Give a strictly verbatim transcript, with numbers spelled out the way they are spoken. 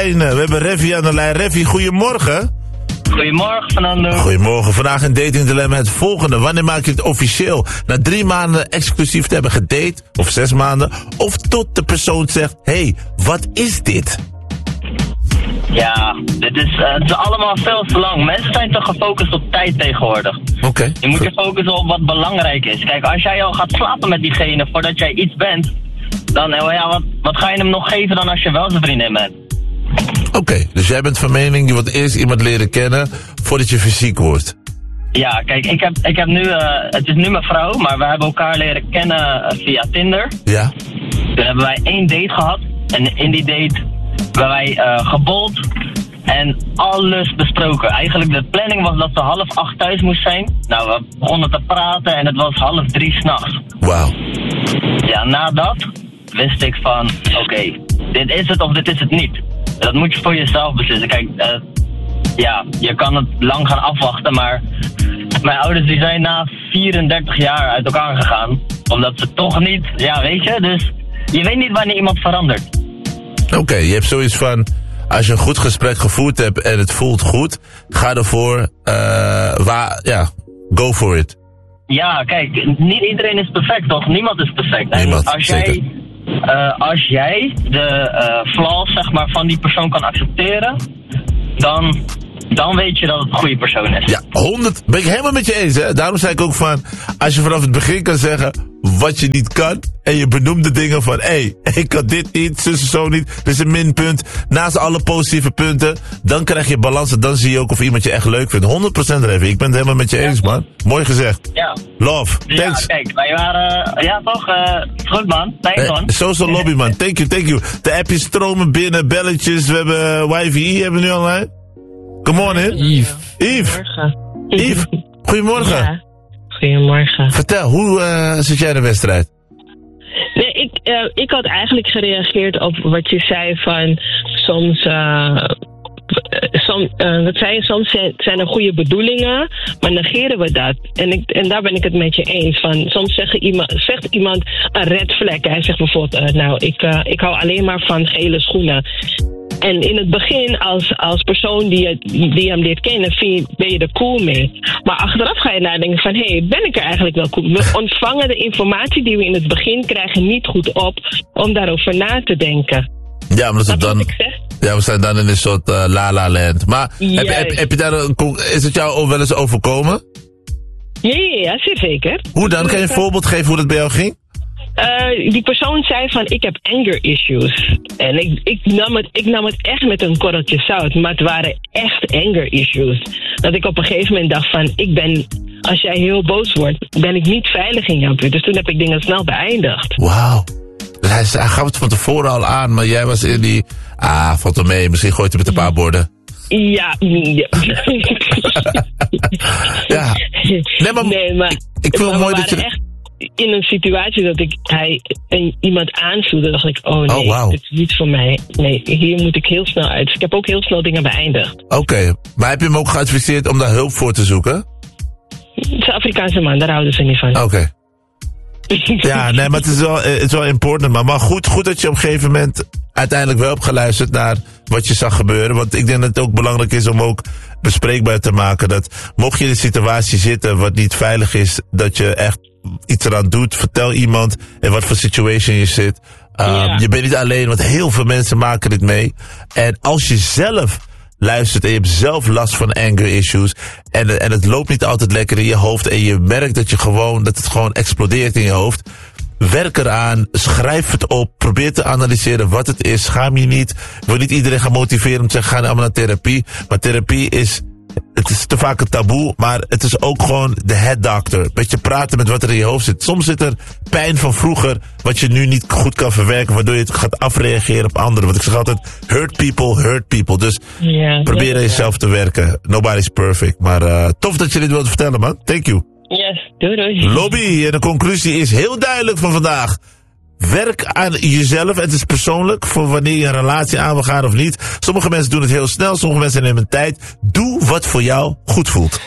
lijnen. We hebben Revy aan de lijn. Revy, goedemorgen. Goedemorgen, Fernando. Goedemorgen. Vandaag een dating dilemma. Het volgende. Wanneer maak je het officieel? Na drie maanden exclusief te hebben gedate, of zes maanden, of tot de persoon zegt, hé, hey, wat is dit? Ja, dit is, uh, het is allemaal veel te lang. Mensen zijn te gefocust op tijd tegenwoordig. Oké. Okay. Je moet je focussen op wat belangrijk is. Kijk, als jij al gaat slapen met diegene voordat jij iets bent, dan ja, wat, wat ga je hem nog geven dan als je wel zijn vriendin bent? Oké, okay, dus jij bent van mening, je wilt eerst iemand leren kennen voordat je fysiek wordt. Ja, kijk, ik heb, ik heb nu, uh, het is nu mijn vrouw, maar we hebben elkaar leren kennen uh, via Tinder. Ja. Toen hebben wij één date gehad en in die date hebben wij uh, gebold en alles besproken. Eigenlijk de planning was dat ze half acht thuis moest zijn. Nou, we begonnen te praten en het was half drie 's nachts. Wauw. Ja, na dat wist ik van, oké, okay, dit is het of dit is het niet. Dat moet je voor jezelf beslissen. Kijk, uh, ja, je kan het lang gaan afwachten, maar mijn ouders die zijn na vierendertig jaar uit elkaar gegaan. Omdat ze toch niet, ja weet je, dus je weet niet wanneer iemand verandert. Oké, okay, je hebt zoiets van, als je een goed gesprek gevoerd hebt en het voelt goed, ga ervoor, uh, waar, ja, go for it. Ja, kijk, niet iedereen is perfect, toch? Niemand is perfect. Niemand, en als zeker. jij, uh, als jij de uh, flaws, zeg maar, van die persoon kan accepteren, dan, dan weet je dat het een goede persoon is. Ja, honderd, ben ik helemaal met je eens, hè. Daarom zei ik ook van, als je vanaf het begin kan zeggen wat je niet kan, en je benoemt de dingen van, hé, hey, ik kan dit niet, zus zo niet, dit is een minpunt, naast alle positieve punten, dan krijg je balans en dan zie je ook of iemand je echt leuk vindt. honderd procent Revy, ik ben het helemaal met je eens, man. Mooi gezegd. Ja. Love, thanks. Ja, kijk, wij waren, uh, ja toch, uh, goed man, thanks man. Hey, social lobby, man, thank you, thank you. De appjes stromen binnen, belletjes, we hebben uh, wifi, hebben we nu al, hè? Come on, in. Yves. Yves. Yves, goedemorgen. Ja, goedemorgen. Vertel, hoe uh, zit jij in de wedstrijd? Nee, ik, uh, ik had eigenlijk gereageerd op wat je zei van soms... Uh, som, uh, wat zei je, soms zijn, zijn er goede bedoelingen, maar negeren we dat. En, ik, en daar ben ik het met je eens. Van, soms zegt iemand, zegt iemand een red flag. Hij zegt bijvoorbeeld, uh, nou, ik, uh, ik hou alleen maar van gele schoenen. En in het begin, als, als persoon die je, die je hem leert kennen, vind je, ben je er cool mee. Maar achteraf ga je nadenken van, hé, hey, ben ik er eigenlijk wel cool? We ontvangen de informatie die we in het begin krijgen niet goed op om daarover na te denken. Ja, maar dat is dan... Ja, we zijn dan in een soort uh, la-la land. Maar heb, heb, heb je daar een, is het jou wel eens overkomen? Ja, ja, ja, zeker. Hoe dan? Kan je een voorbeeld geven hoe dat bij jou ging? Uh, die persoon zei van, ik heb anger issues. En ik, ik, nam het, ik nam het echt met een korreltje zout. Maar het waren echt anger issues. Dat ik op een gegeven moment dacht van, ik ben... Als jij heel boos wordt, ben ik niet veilig in jouw buurt. Dus toen heb ik dingen snel beëindigd. Wauw. Dus hij, hij gaf het van tevoren al aan, maar jij was in die... Ah, valt er mee. Misschien gooit hij met een paar borden. Ja. Ja. Ja. Nee, maar, nee, maar ik, ik vind het mooi dat je... Echt in een situatie dat ik hij een, iemand aanvoelde, dacht ik, oh nee, oh, wow. dit is niet voor mij. Nee, hier moet ik heel snel uit. Dus ik heb ook heel snel dingen beëindigd. Oké, okay. Maar heb je hem ook geadviseerd om daar hulp voor te zoeken? Het is een Afrikaanse man, daar houden ze niet van. Oké. Okay. Ja, nee, maar het is wel, het is wel important. Maar, maar goed, goed dat je op een gegeven moment uiteindelijk wel hebt geluisterd naar wat je zag gebeuren. Want ik denk dat het ook belangrijk is om ook bespreekbaar te maken. Dat mocht je in een situatie zitten wat niet veilig is, dat je echt iets eraan doet. Vertel iemand in wat voor situation je zit. Um, ja. Je bent niet alleen, want heel veel mensen maken dit mee. En als je zelf luistert en je hebt zelf last van anger issues en, en het loopt niet altijd lekker in je hoofd en je merkt dat je gewoon, dat het gewoon explodeert in je hoofd. Werk eraan, schrijf het op, probeer te analyseren wat het is, schaam je niet. Ik wil niet iedereen gaan motiveren om te zeggen, ga allemaal naar therapie. Maar therapie is, het is te vaak een taboe, maar het is ook gewoon de head doctor. Beetje praten met wat er in je hoofd zit. Soms zit er pijn van vroeger, wat je nu niet goed kan verwerken, waardoor je het gaat afreageren op anderen. Want ik zeg altijd, hurt people, hurt people. Dus ja, probeer aan ja, jezelf ja. te werken. Nobody's perfect. Maar uh, tof dat je dit wilt vertellen, man. Thank you. Yes, doei doei. Lobby, en de conclusie is heel duidelijk van vandaag. Werk aan jezelf. Het is persoonlijk voor wanneer je een relatie aan wil gaan of niet. Sommige mensen doen het heel snel, sommige mensen nemen tijd. Doe wat voor jou goed voelt.